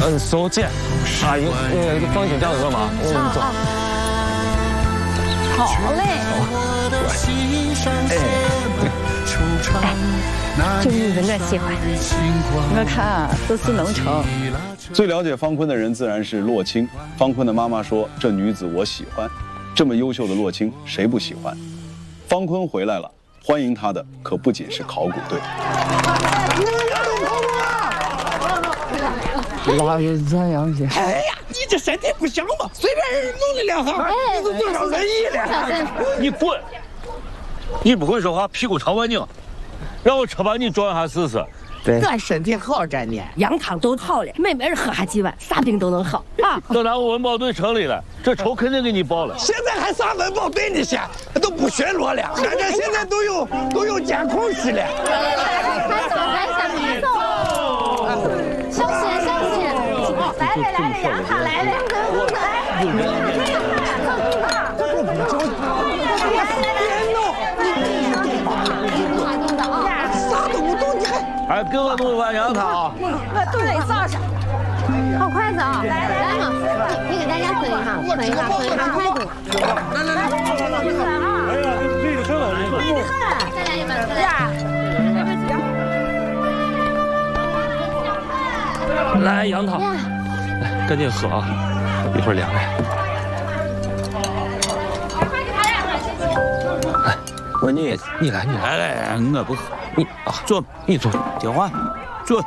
手见，阿姨，那个放心这样子嘛，我们走。 好嘞。就你们这喜欢，我看都是能成。 最了解方坤的人自然是洛清。方坤的妈妈说：“这女子我喜欢，这么优秀的洛清，谁不喜欢？”方坤回来了，欢迎他的可不仅是考古队。 拉着咱阳去。 哎呀，你这身体不行吗？随便人弄了2行，你都多少人意了？ 你滚！你不会说话，屁股朝外拧，让我车把你撞下试试。 对，俺身体好着呢， 羊汤都好了，每人喝下几碗，啥病都能好啊。 等咱文保队成立了，这仇肯定给你报了。 现在还啥文保队呢？先都不巡逻了，俺这现在都有监控室了。 快走！休息！来，羊汤来了， 哎，给我弄一碗羊汤。 我肚里造上。好，快走！来嘛，你给大家分一行，快走！ 哎呀，累得很了， 大家一份呀。 来羊汤，赶紧喝啊，一会儿凉了。哎，我你来，来，我不喝。你啊，坐，你坐，听话，坐。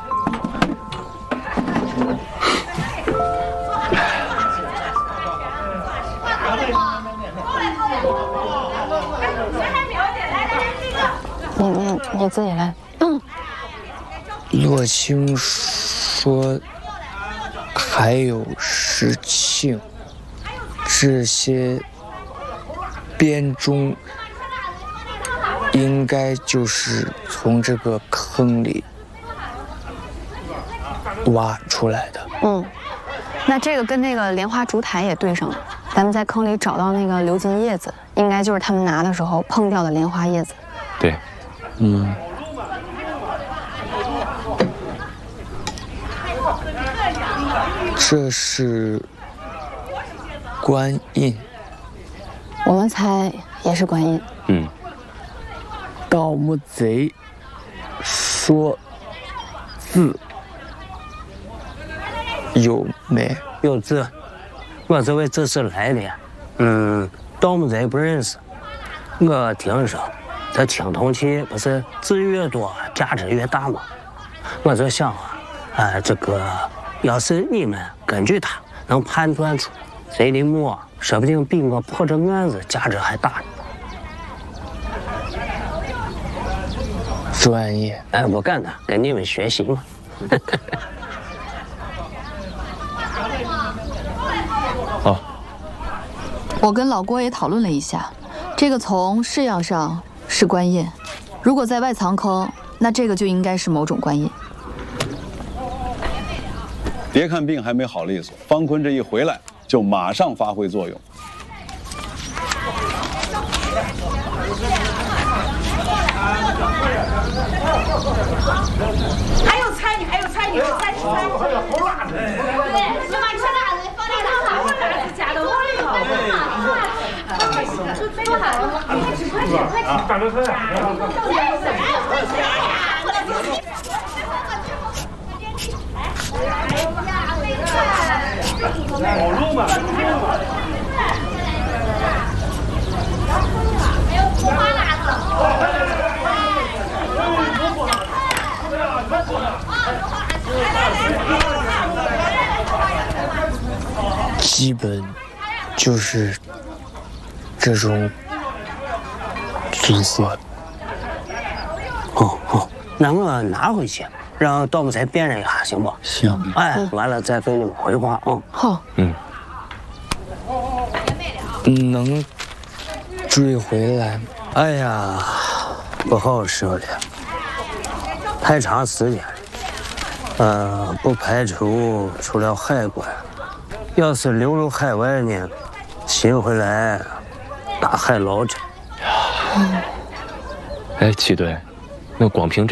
你自己来。 洛清说还有石庆，这些编钟应该就是从这个坑里挖出来的。 那这个跟那个莲花烛台也对上了。咱们在坑里找到那个鎏金叶子，应该就是他们拿的时候碰掉的莲花叶子。 对， 这是观音。 我们猜也是观音。 盗墓贼说字有没？ 有字，我这为这事来的。盗墓贼不认识。我听说这青铜器不是字越多价值越大吗？我就想这个要是你们根据它能判断出谁的墓，说不定比我破这案子价值还大呢。 专业。 我干的，跟你们学习嘛。 我跟老郭也讨论了一下，这个从式样上是官印，如果在外藏坑，那这个就应该是某种官印。 别看病还没好利索，方坤这一回来就马上发挥作用。 还有菜，你再吃菜。还有猴辣子。对，你把吃辣子放点糖，猴辣子加到我里头。快吃！赶着菜。好肉嘛！还有苦瓜辣子。 基本就是这种组合。 那我拿回去，让盗墓贼辨认一下，行不？ 行。 完了再给你们回话。 好。 能追回来吗？ 哎呀，不好说了，太长时间了。不排除出了海关，要是流入海外呢，寻回来打海捞针。 哎，七队，那光凭这。